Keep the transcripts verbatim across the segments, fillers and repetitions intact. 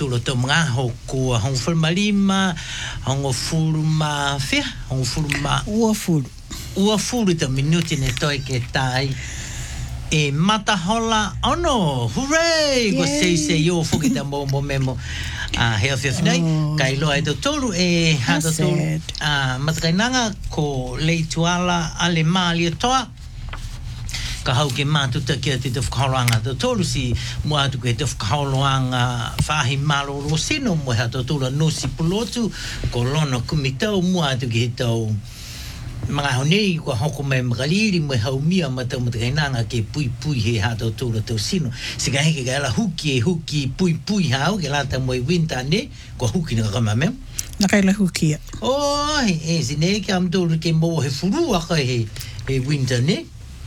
tūlo tō mga ho kua hong fulma lima, hong fulma fea, hong fulma... Ua fulu. Ua fulu tō minuti ne toi ke tai. E matahola, ono, hooray! Ko sei sei yo fuki ta mo mo memo. Ah, hea fea finai. Kai loa e tō tōru e hata tōru. Ah, matakainanga ko leituala ale maali toa. Ka hau ke mātuta kia te te whakahoanga tō tōru si mua atu ke te whakahoanga whahi malo rosino mua ha tō tōru nosi pulotu ko lono kumitau mua atu ke he tau mga honei kua hoko mai makariri mua hau mia ma tau matakainanga ke pui pui he ha tō tōru tō sino si ka heke ka ala huki e huki pui pui hau ke lata mua i winta ne kua huki na kama mem na kaila hukia oh he he si ne ke am tōru ke mo he furua ka he he winta ne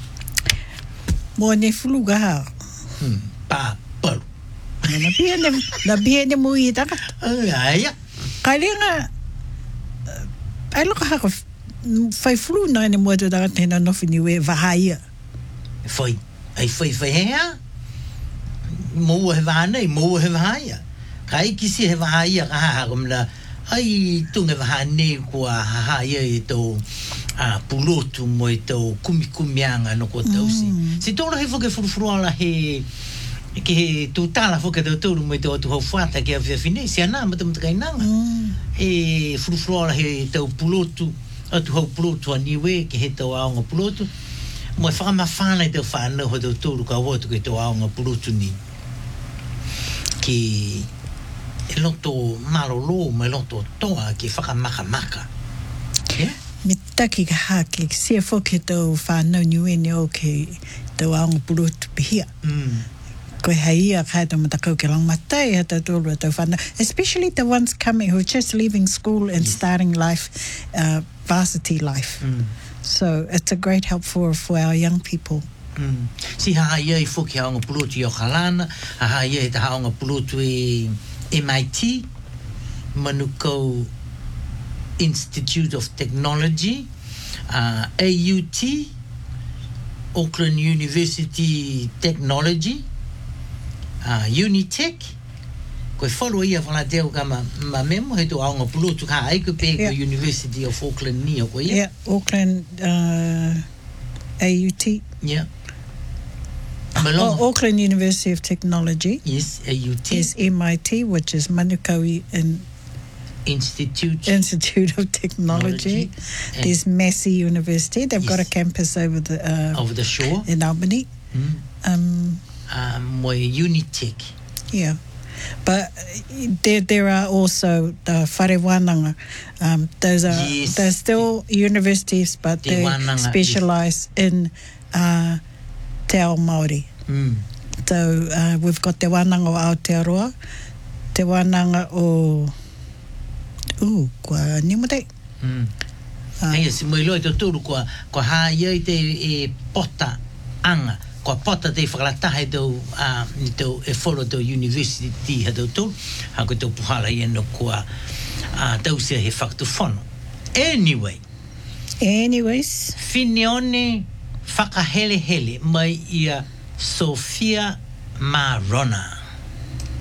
Mo ne fulu gaha. Hmm, pa, paru. Na bia ne, na bia ne mui taka. Ai, ai. Kailenga, ai loka haka, fai fulu na ne mua tu taka tena nofi niwe vahaia. Fai, ai fai fai hea. Mua he vahana, mua he vahaia. Kai kisi he vahaia kaha haka mla, ai tunga vahane kua hahaia e tō ah, pulotu mo e tau kumikumianga no ko tau si. Mm. Si tōra he whuke furufuruala he ke he tūtala whuke tau tōru mo e tau atu hau whata ke a whiawhine, si anā matamata kainanga. Mm. E furufuruala he tau pulotu, atu hau pulotu a niwe ke he tau aonga pulotu. Mo e whakamawhana i tau whanau ho tau tōru ka watu ke tau aonga pulotu ni. Ke e loto marolo mo e loto toa ke whakamakamaka. Yeah? Me taki ka hake, sia whoke tau whanau niwene o ke tau aonga pulotu pihia. Mm. Koe haia kai tau matakau ke lang matai ha tau tōru tau whanau. Especially the ones coming who are just leaving school and yes. starting life, uh, varsity life. Mm. So it's a great help for, for our young people. Mm. Si haha ia i whoki haonga pulotu i o Kalana, haha ia i ta haonga pulotu i M I T, Manukau Institute of Technology, uh, A U T, Auckland University Technology, uh, Unitech. Koe whoro ia whana teo ka ma, ma memo he tō aonga pulotu ka aiku pe yeah. ko University of Auckland ni o ko ia. Yeah, Auckland uh, A U T. Yeah. Oh, Auckland University of Technology. Yes, A U T. Is M I T, which is Manukau in Institute Institute of Technology. Technology. There's Massey University. They've yes. got a campus over the uh, over the shore in Albany. Mm. Um, um, Unitech. Yeah, but there there are also the Whare Wānanga. Um, those are yes. they're still universities, but they Wānanga, specialise yes. in uh, Te Ao Māori. Mm. So uh, we've got Te Wānanga o Aotearoa, Te Wānanga o Ooh, kua nimute. Mm. Uh, Hei, si moi loi te tūru kua, kua hā iei te e pota anga, kua pota te whakalatahe tau, uh, ni tau e whoro tau university ha tau tūru, ha koe tau puhala i eno kua uh, tau sia he whakatuwhono. Anyway. Anyways. Whineone whakahele hele mai ia Sophia Marona.